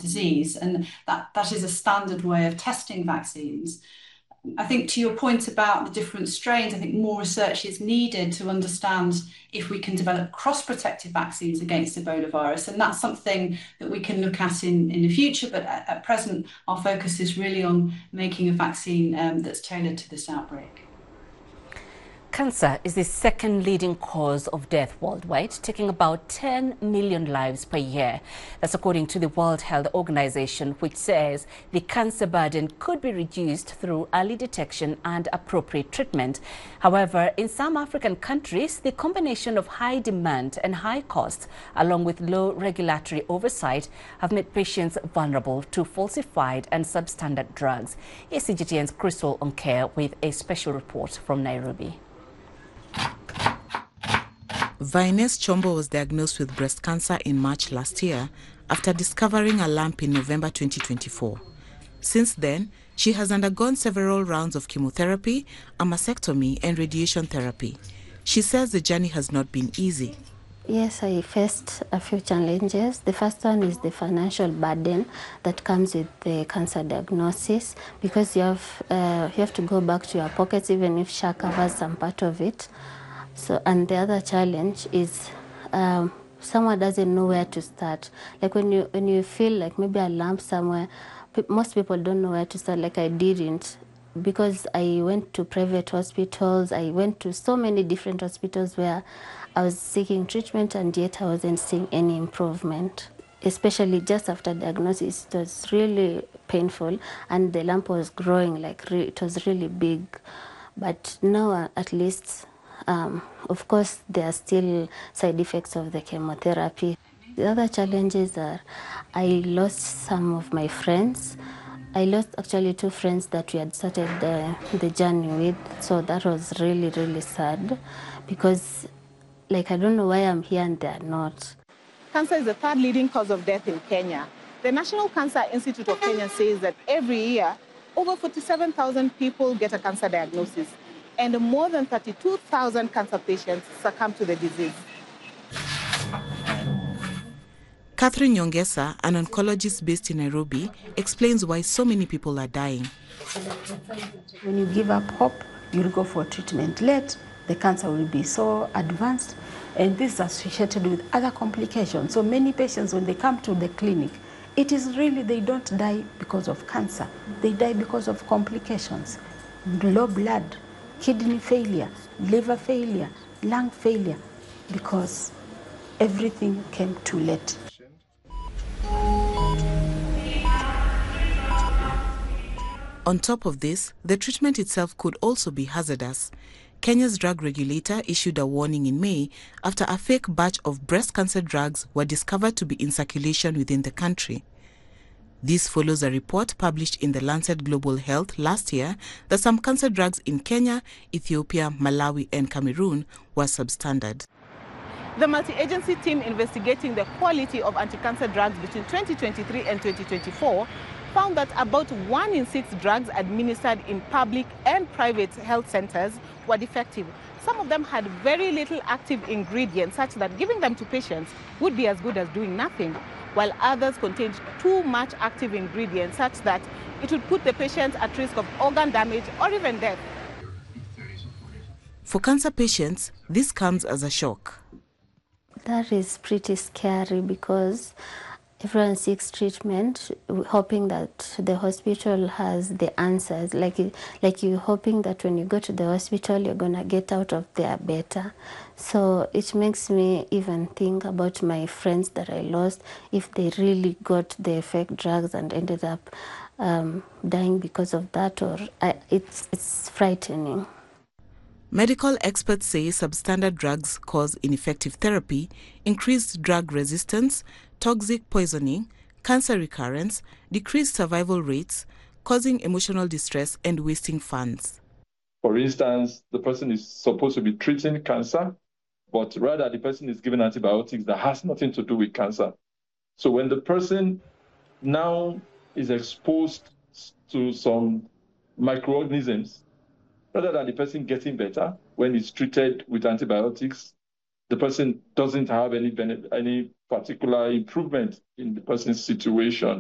disease, and that is a standard way of testing vaccines. I think to your point about the different strains, I think more research is needed to understand if we can develop cross-protective vaccines against Ebola virus. And that's something that we can look at in the future. But at present, our focus is really on making a vaccine that's tailored to this outbreak. Cancer is the second leading cause of death worldwide, taking about 10 million lives per year. That's according to the World Health Organization, which says the cancer burden could be reduced through early detection and appropriate treatment. However, in some African countries, the combination of high demand and high costs, along with low regulatory oversight, have made patients vulnerable to falsified and substandard drugs. Here's CGTN's Crystal Onkare with a special report from Nairobi. Vines Chombo was diagnosed with breast cancer in March last year after discovering a lump in November 2024. Since then, she has undergone several rounds of chemotherapy, a mastectomy and radiation therapy. She says the journey has not been easy. Yes, I faced a few challenges. The first one is the financial burden that comes with the cancer diagnosis, because you have to go back to your pockets even if SHA covers some part of it. So, and the other challenge is someone doesn't know where to start. Like when you feel like maybe a lump somewhere, most people don't know where to start. Like I didn't, because I went to private hospitals. I went to so many different hospitals where I was seeking treatment, and yet I wasn't seeing any improvement. Especially just after diagnosis, it was really painful, and the lump was growing, like it was really big. But now at least, of course, there are still side effects of the chemotherapy. The other challenges are I lost some of my friends. I lost actually 2 friends that we had started the journey with, so that was really, really sad, because like I don't know why I'm here and they're not. Cancer is the 3rd leading cause of death in Kenya. The National Cancer Institute of Kenya says that every year, over 47,000 people get a cancer diagnosis, and more than 32,000 cancer patients succumb to the disease. Catherine Nyongesa, an oncologist based in Nairobi, explains why so many people are dying. When you give up hope, you'll go for treatment late, the cancer will be so advanced, and this is associated with other complications. So many patients, when they come to the clinic, it is really, they don't die because of cancer. They die because of complications. Low blood, kidney failure, liver failure, lung failure, because everything came too late. On top of this, the treatment itself could also be hazardous. Kenya's drug regulator issued a warning in May after a fake batch of breast cancer drugs were discovered to be in circulation within the country. This follows a report published in the Lancet Global Health last year that some cancer drugs in Kenya, Ethiopia, Malawi and Cameroon were substandard. The multi-agency team investigating the quality of anti-cancer drugs between 2023 and 2024 found that about 1 in 6 drugs administered in public and private health centers were defective. Some of them had very little active ingredients, such that giving them to patients would be as good as doing nothing, while others contained too much active ingredients, such that it would put the patient at risk of organ damage or even death. For cancer patients, this comes as a shock. That is pretty scary, because everyone seeks treatment, hoping that the hospital has the answers. Like you're hoping that when you go to the hospital, you're going to get out of there better. So it makes me even think about my friends that I lost, if they really got the fake drugs and ended up dying because of that, or it's frightening. Medical experts say substandard drugs cause ineffective therapy, increased drug resistance, toxic poisoning, cancer recurrence, decreased survival rates, causing emotional distress and wasting funds. For instance, the person is supposed to be treating cancer, but rather the person is given antibiotics that has nothing to do with cancer. So when the person now is exposed to some microorganisms, rather than the person getting better when it's treated with antibiotics, the person doesn't have any particular improvement in the person's situation.